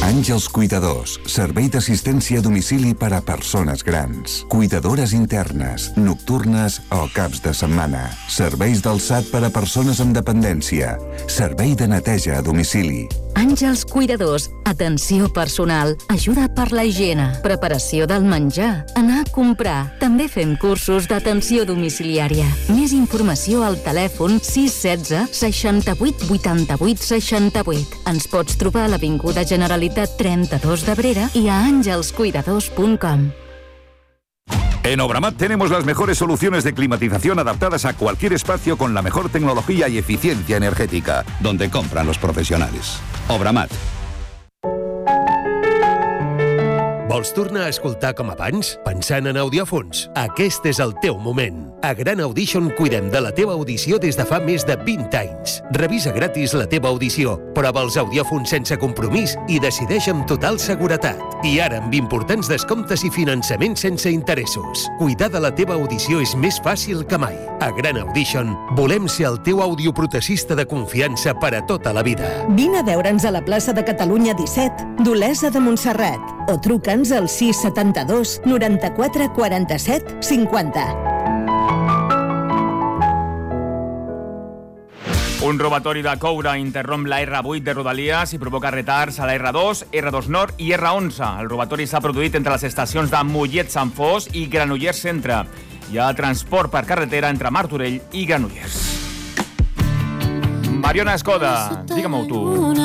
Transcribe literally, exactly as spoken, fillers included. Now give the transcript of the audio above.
Àngels Cuidadors, servei d'assistència a domicili per a persones grans. Cuidadores internes, nocturnes o caps de setmana. Serveis d'alçat per a persones amb dependència. Servei de neteja a domicili. Àngels Cuidadors, atenció personal, ajuda per la higiene, preparació del menjar, anar a comprar. També fem cursos d'atenció domiciliària. Més informació al telèfon sis un sis seixanta-vuit vuitanta-vuit seixanta-vuit. Ens pots trobar a l'Avinguda Generalitat trenta-dos d'Abrera i a àngels cuidadors punt com. En Obramat tenemos las mejores soluciones de climatización adaptadas a cualquier espacio con la mejor tecnología y eficiencia energética, donde compran los profesionales. Obramat. Vols tornar a escoltar com abans? Pensant en audiòfons? Aquest és el teu moment. A Gran Audition cuidem de la teva audició des de fa més de vint anys. Revisa gratis la teva audició, prova els audiòfons sense compromís i decideix amb total seguretat. I ara amb importants descomptes i finançament sense interessos. Cuidar de la teva audició és més fàcil que mai. A Gran Audition volem ser el teu audioprotecista de confiança per a tota la vida. Vine a veure'ns a la plaça de Catalunya disset d'Olesa de Montserrat o truca'ns al sis setanta-dos noranta-quatre quaranta-set cinquanta. Un robatori de coure interromp la erra vuit de Rodalies i provoca retards a la erra dos, erra dos Nord i erra onze. El robatori s'ha produït entre les estacions de Mollet-Sant Fos i Granollers Centre. Hi ha transport per carretera entre Martorell i Granollers. Mariona Escoda, digue-m'ho tu.